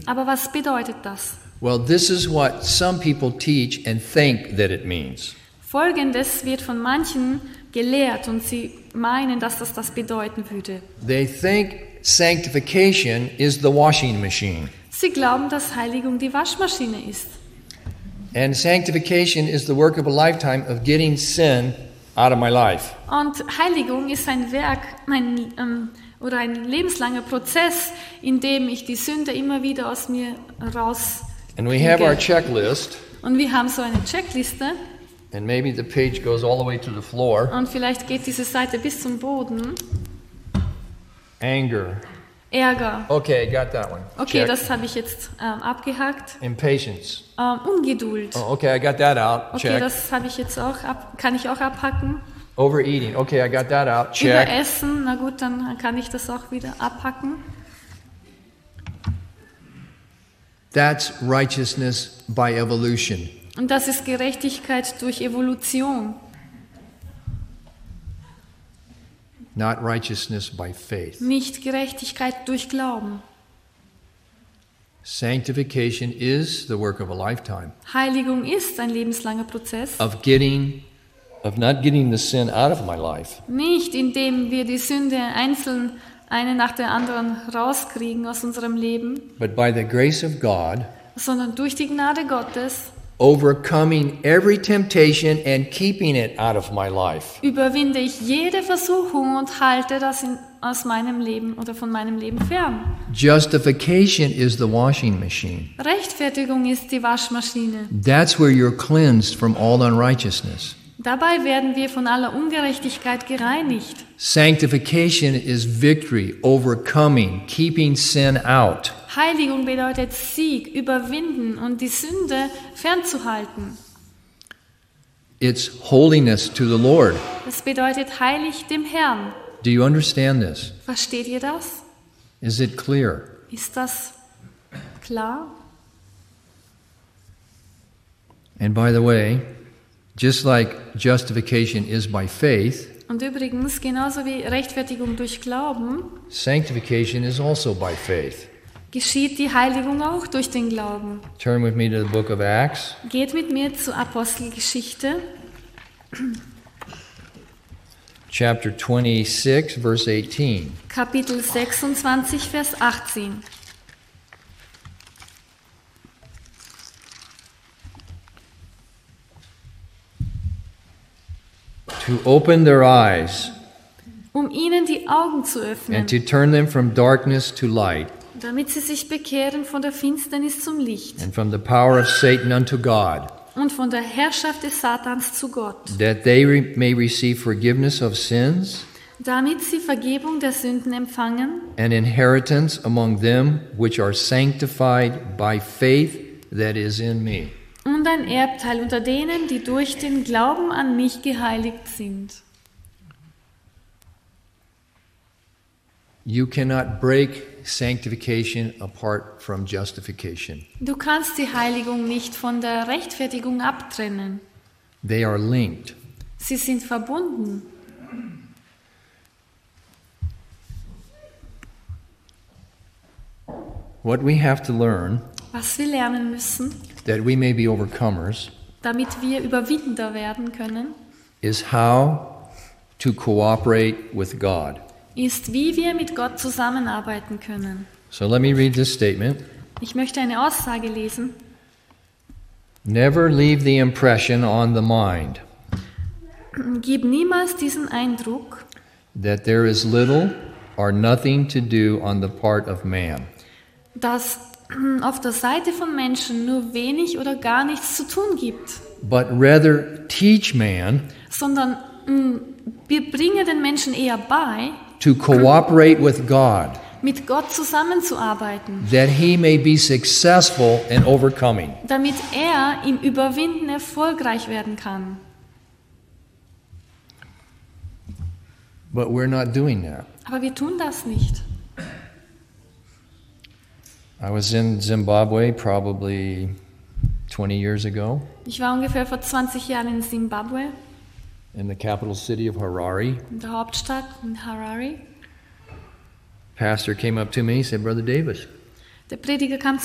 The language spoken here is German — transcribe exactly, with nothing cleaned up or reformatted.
Aber was bedeutet das? Well, this is what some people teach and think that it means. Folgendes wird von manchen gelehrt und sie meinen, dass das das bedeuten würde. They think sanctification is the washing machine. Sie glauben, dass Heiligung die Waschmaschine ist. And sanctification is the work of a lifetime of getting sin out of my life. Und Heiligung ist ein Werk, ein, ähm, oder ein lebenslanger Prozess, in dem ich die Sünde immer wieder aus mir raus. And we have our checklist. Und wir haben so eine Checkliste. And maybe the page goes all the way to the floor. Und vielleicht geht diese Seite bis zum Boden. Anger. Ärger. Okay, got that one. Okay, Check. das habe ich jetzt ähm, abgehakt. Impatience. Ähm, Ungeduld. Oh, okay, I got that out. Okay, Check. das habe ich jetzt auch ab, kann ich auch abhacken. Overeating. Okay, I got that out. Check. Überessen, na gut, dann kann ich das auch wieder abhacken. That's righteousness by evolution. Und das ist Gerechtigkeit durch Evolution. Not righteousness by faith. Nicht Gerechtigkeit durch Glauben. Sanctification is the work of a lifetime. Heiligung ist ein lebenslanger Prozess. Of getting, of not getting the sin out of my life. Nicht indem wir die Sünde einzeln eine nach der anderen rauskriegen aus unserem Leben, But by the grace of God, sondern durch die Gnade Gottes overcoming every temptation and keeping it out of my life. überwinde ich jede Versuchung und halte das in, aus meinem Leben oder von meinem Leben fern. Justification is the washing machine. Rechtfertigung ist die Waschmaschine. That's where you're cleansed from all unrighteousness. Dabei werden wir von aller Ungerechtigkeit gereinigt. Sanctification is victory, overcoming, keeping sin out. Heiligung bedeutet Sieg, überwinden und die Sünde fernzuhalten. It's holiness to the Lord. Das bedeutet heilig dem Herrn. Do you understand this? Versteht ihr das? Is it clear? Ist das klar? And by the way, just like justification is by faith, Und übrigens, genauso wie Rechtfertigung durch Glauben, sanctification is also by faith. geschieht die Heiligung auch durch den Glauben. Turn with me to the book of Acts. Geht mit mir zur Apostelgeschichte, Chapter twenty-six, verse eighteen. Kapitel sechsundzwanzig, Vers achtzehn. To open their eyes Um ihnen die Augen zu öffnen, and to turn them from darkness to light damit sie sich bekehren von der Finsternis zum Licht and from the power of Satan unto God, und von der Herrschaft des Satans zu Gott, that they re- may receive forgiveness of sins, damit sie Vergebung der Sünden empfangen an inheritance among them which are sanctified by faith that is in me. und ein Erbteil unter denen, die durch den Glauben an mich geheiligt sind. You cannot break sanctification apart from justification. Du kannst die Heiligung nicht von der Rechtfertigung abtrennen. They are linked. Sie sind verbunden. What we have to learn, Was wir lernen müssen, that we may be overcomers, damit wir Überwindender werden können, is how to cooperate with God. ist, wie wir mit Gott zusammenarbeiten können. So let me read this statement. Ich möchte eine Aussage lesen. Never leave the impression on the mind Gib niemals diesen Eindruck, that there is little or nothing to do on the part of man. dass auf der Seite von Menschen nur wenig oder gar nichts zu tun gibt, But rather teach man sondern mh, wir bringen den Menschen eher bei, to cooperate with God, mit Gott zusammenzuarbeiten, that he may be successful in overcoming. damit er im Überwinden erfolgreich werden kann. But we're not doing that. Aber wir tun das nicht. I was in Zimbabwe probably twenty years ago, Ich war ungefähr vor zwanzig Jahren in Simbabwe, in the capital city of Harare. in der Hauptstadt, in Harare. Pastor came up to me, he said, Brother Davis, Der Prediger kam